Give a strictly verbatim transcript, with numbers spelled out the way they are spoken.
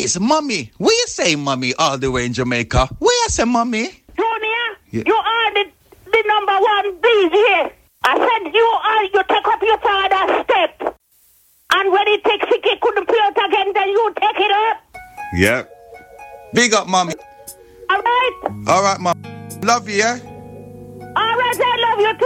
It's mommy. Where you say mommy all the way in Jamaica? Where you say mommy? Junior, Yeah. you are the, the number one D J. I said you are, you take up your father's step. And when he takes it, he couldn't play it again, then you take it up. Yeah. Big up, mommy. All right? All right, mom. Love you, yeah? All right, I love you too.